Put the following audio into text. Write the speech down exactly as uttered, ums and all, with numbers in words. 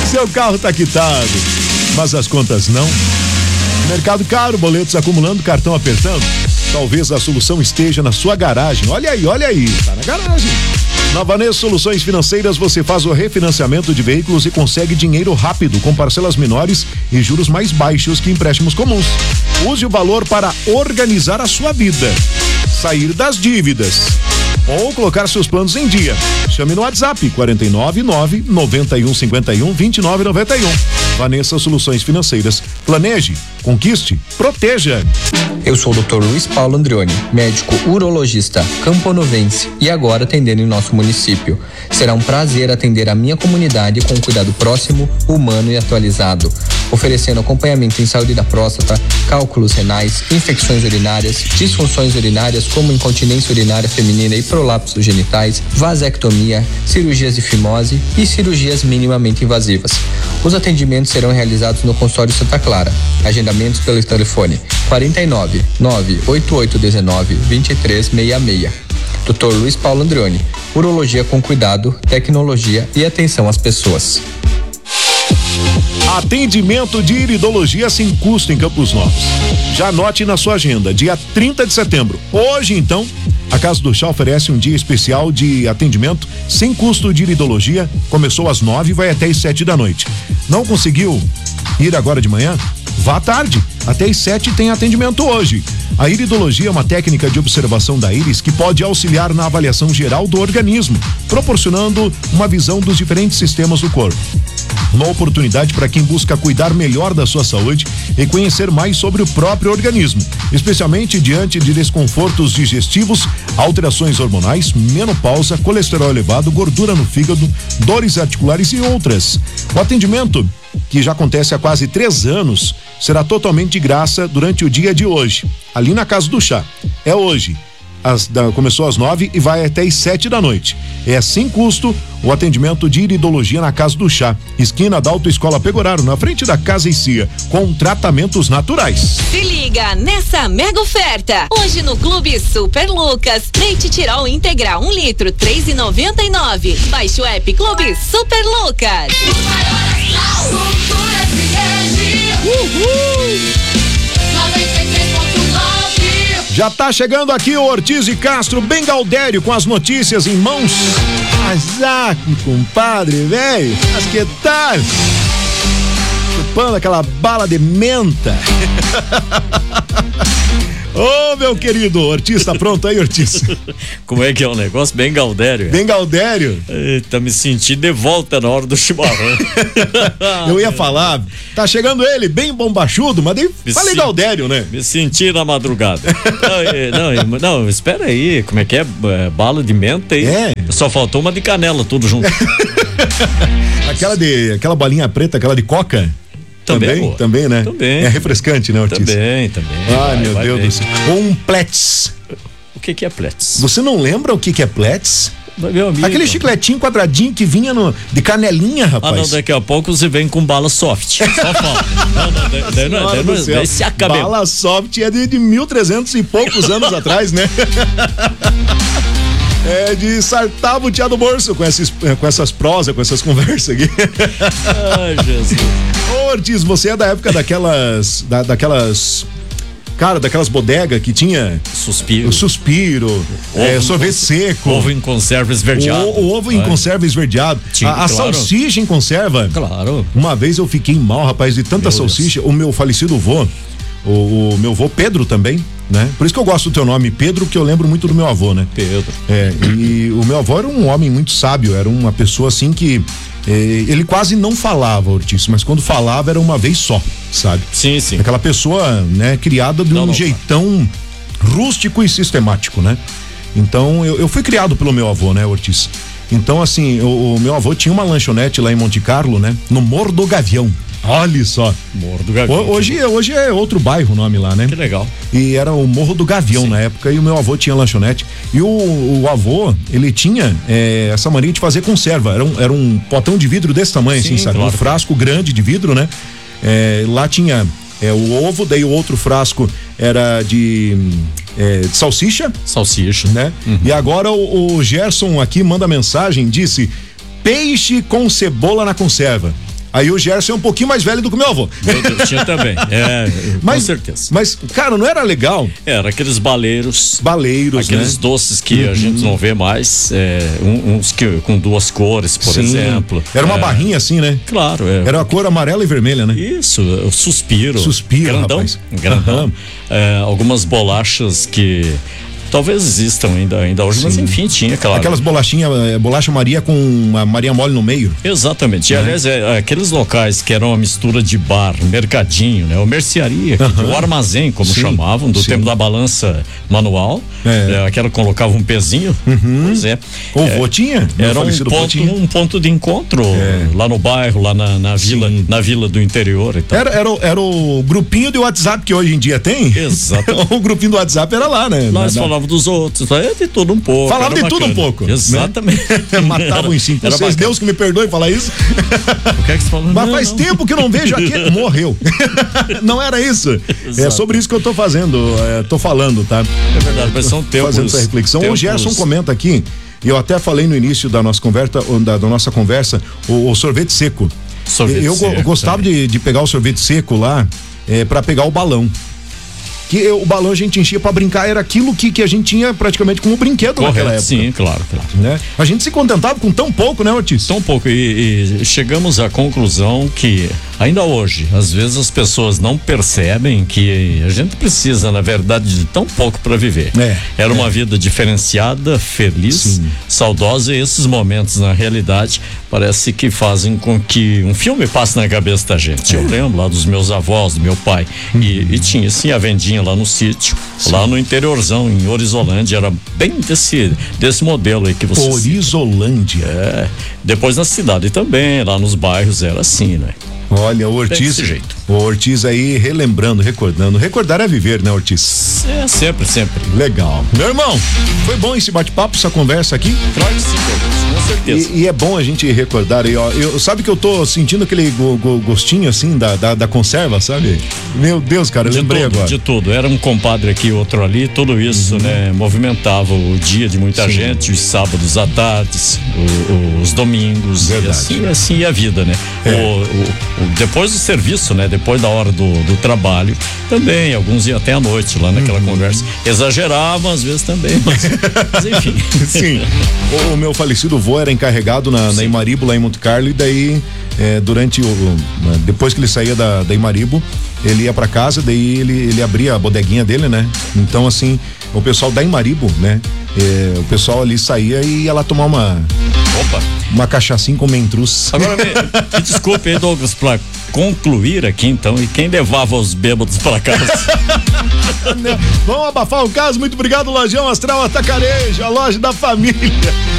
Seu carro tá quitado, mas as contas não. Mercado caro, boletos acumulando, cartão apertando. Talvez a solução esteja na sua garagem. Olha aí, olha aí, tá na garagem. Na Vanessa Soluções Financeiras você faz o refinanciamento de veículos e consegue dinheiro rápido com parcelas menores e juros mais baixos que empréstimos comuns. Use o valor para organizar a sua vida, sair das dívidas ou colocar seus planos em dia. Chame no WhatsApp quatro nove nove, nove um cinco um, dois nove nove um. Vanessa Soluções Financeiras. Planeje, conquiste, proteja. Eu sou o doutor Luiz Paulo Andrioni, médico urologista camponovense e agora atendendo em nosso município. Será um prazer atender a minha comunidade com um cuidado próximo, humano e atualizado, oferecendo acompanhamento em saúde da próstata, cálculos renais, infecções urinárias, disfunções urinárias como incontinência urinária feminina e prolapsos genitais, vasectomia, cirurgias de fimose e cirurgias minimamente invasivas. Os atendimentos serão realizados no consultório Santa Clara. Agendamentos pelo telefone quarenta e nove, nove oito oito um nove, dois três seis seis. doutor Luiz Paulo Andrioni, urologia com cuidado, tecnologia e atenção às pessoas. Atendimento de iridologia sem custo em Campos Novos. Já anote na sua agenda, dia trinta de setembro. Hoje, então, a Casa do Chá oferece um dia especial de atendimento sem custo de iridologia. Começou às nove e vai até às sete da noite. Não conseguiu ir agora de manhã? Vá à tarde. Até às sete tem atendimento hoje. A iridologia é uma técnica de observação da íris que pode auxiliar na avaliação geral do organismo, proporcionando uma visão dos diferentes sistemas do corpo. Uma oportunidade para quem busca cuidar melhor da sua saúde e conhecer mais sobre o próprio organismo, especialmente diante de desconfortos digestivos, alterações hormonais, menopausa, colesterol elevado, gordura no fígado, dores articulares e outras. O atendimento, que já acontece há quase três anos, será totalmente de graça durante o dia de hoje, ali na Casa do Chá. É hoje. As, da, começou às nove e vai até às sete da noite. É sem custo o atendimento de iridologia na Casa do Chá, esquina da Autoescola Pegoraro, na frente da Casa Icia, com tratamentos naturais. Se liga nessa mega oferta. Hoje no Clube Super Lucas, leite Tirol integral um litro, três reais e noventa e nove. Baixe o app Clube Super Lucas. Uhul! Já tá chegando aqui o Ortiz de Castro, bem Galdério, com as notícias em mãos. Azar, compadre, velho. Mas que tal? Chupando aquela bala de menta. Ô, oh, meu querido Ortiz, tá pronto aí, Ortiz? Como é que é o negócio? Bem Galdério. Bem Galdério. Eita, me senti de volta na hora do chimarrão. Eu ia falar, tá chegando ele, bem bombachudo, mas daí me falei se... Galdério, né? Me senti na madrugada. não, não, não, espera aí, como é que é? é bala de menta aí? É. Só faltou uma de canela, tudo junto. aquela de, aquela balinha preta, aquela de coca? Também, também, também, né? Também. É refrescante, né, Ortiz? Também, também. Ai, vai, meu vai Deus bem. do céu. Ou um Pletz. O que que é Pletz? Você não lembra o que que é Pletz? Meu amigo. Aquele chicletinho quadradinho que vinha no, de canelinha, rapaz. Ah, não, daqui a pouco você vem com bala soft. Só fala. Não, não, daí, daí, não, daí, não, daí se acaba. Bala soft é de, de mil e trezentos e poucos anos atrás, né? É de sartar o do bolso com, esses, com essas prosas, com essas conversas aqui. Ai, Jesus. Ô, Ortiz, você é da época daquelas. Da, daquelas. Cara, daquelas bodegas que tinha. Suspiro. O suspiro, é, sorvete seco. Ovo em conserva esverdeado. O, o ovo em conserva esverdeado. Tinha, a, a claro. salsicha em conserva. Claro. Uma vez eu fiquei mal, rapaz, de tanta meu salsicha. Deus. O meu falecido avô, o, o meu avô Pedro também, né? Por isso que eu gosto do teu nome, Pedro, que eu lembro muito do meu avô, né? Pedro. É, e o meu avô era um homem muito sábio, era uma pessoa assim que é, ele quase não falava, Ortiz, mas quando falava era uma vez só, sabe? Sim, sim. Aquela pessoa, né, criada de não, um não, jeitão não. rústico e sistemático, né? Então, eu, eu fui criado pelo meu avô, né, Ortiz? Então, assim, o, o meu avô tinha uma lanchonete lá em Monte Carlo, né? No Morro do Gavião. Olha só. Morro do Gavião. Hoje, hoje é outro bairro o nome lá, né? Que legal. E era o Morro do Gavião Sim. na época, e o meu avô tinha lanchonete. E o, o avô, ele tinha é, essa mania de fazer conserva. Era um, era um potão de vidro desse tamanho, Sim, assim, sabe? Claro. Um frasco grande de vidro, né? É, lá tinha é, o ovo, daí o outro frasco era de, é, de salsicha. Salsicha. Né? Uhum. E agora o, o Gerson aqui manda mensagem, disse: peixe com cebola na conserva. Aí o Gerson é um pouquinho mais velho do que o meu avô. Meu Deus, tinha também. É, mas, com certeza. Mas, cara, não era legal? Era aqueles baleiros. Baleiros, Aqueles né? doces que uhum. a gente não vê mais. É, um, uns que, com duas cores, por Sim. exemplo. Era uma é, barrinha assim, né? Claro. É. Era a cor amarela e vermelha, né? Isso, o suspiro. Suspiro, grandão, rapaz. Grandão. Uhum. É, algumas bolachas que talvez existam ainda, ainda hoje, Sim. mas enfim, tinha, claro. Aquelas bolachinhas, bolacha Maria com uma Maria mole no meio. Exatamente. E, é. aliás, é, aqueles locais que eram uma mistura de bar, mercadinho, né? Ou mercearia, Uhum. o armazém, como Sim. chamavam, do Sim. tempo da balança manual. É. É, aquela colocava um pezinho. Uhum. Pois é. O é, vô tinha? Era um ponto, um ponto de encontro é. lá no bairro, lá na, na vila, na vila do interior e tal. Era, era, era o grupinho de WhatsApp que hoje em dia tem? Exato. O grupinho do WhatsApp era lá, né? Nós na, falávamos dos outros, é de tudo um pouco. Falava de bacana. tudo um pouco. Exatamente. Né? Matavam em cinco, seis. Deus que me perdoe falar isso. O que é que você falou? Mas não, faz não. tempo que eu não vejo aqui. Morreu. Não era isso. Exato. É sobre isso que eu tô fazendo, é, tô falando, tá? É verdade, mas são tempos. Fazendo essa reflexão. Tempos... O Gerson comenta aqui, e eu até falei no início da nossa conversa, da, da nossa conversa, o, o sorvete seco. Sorvete eu, seco, eu gostava de, de pegar o sorvete seco lá, é, para pegar o balão. Que eu, o balão a gente enchia pra brincar, era aquilo que, que a gente tinha praticamente como brinquedo Correto, naquela época. Sim, claro, claro. Né? A gente se contentava com tão pouco, né, Ortiz? Tão pouco, e, e chegamos à conclusão que ainda hoje, às vezes as pessoas não percebem que a gente precisa, na verdade, de tão pouco para viver. É, Era é. uma vida diferenciada, feliz, Sim. saudosa, e esses momentos, na realidade, parece que fazem com que um filme passe na cabeça da gente. Eu lembro lá dos meus avós, do meu pai, Uhum. e, e tinha sim a vendinha lá no sítio, sim. lá no interiorzão, em Horizolândia, era bem desse, desse modelo aí que você Horizolândia. É, depois na cidade também, lá nos bairros era assim, né? Olha, o Ortiz, Desse jeito. o Ortiz aí relembrando, recordando. Recordar é viver, né, Ortiz? É, sempre, sempre. Legal. Meu irmão, foi bom esse bate-papo, essa conversa aqui? Claro que sim, com certeza. E, e é bom a gente recordar aí, ó. Eu, sabe que eu tô sentindo aquele go, go, gostinho assim da, da, da conserva, sabe? Meu Deus, cara, eu de lembrei tudo, agora. De tudo. Era um compadre aqui, outro ali, tudo isso, uhum. né? Movimentava o dia de muita Sim. gente, os sábados à tarde, o, o, os domingos. Verdade. E assim, assim ia a vida, né? É. O, o, o, depois do serviço, né? Depois da hora do, do trabalho, também, alguns iam até à noite lá naquela uhum. conversa. Exageravam às vezes também, mas, mas enfim. Sim. O, o meu falecido vô era encarregado na, na Imaribo, lá em Monte Carlo, e daí, é, durante o. Depois que ele saía da, da Imaribo, ele ia pra casa, daí ele, ele abria a bodeguinha dele, né? Então, assim, o pessoal da Imaribo, né? É, o pessoal ali saía e ia lá tomar uma. Opa! Uma cachaçinha com mentruz. Agora, me, me desculpe aí, Douglas, pra concluir aqui então, e quem levava os bêbados pra casa? Vamos abafar o caso. Muito obrigado, Lojão Astral Atacarejo, a loja da família.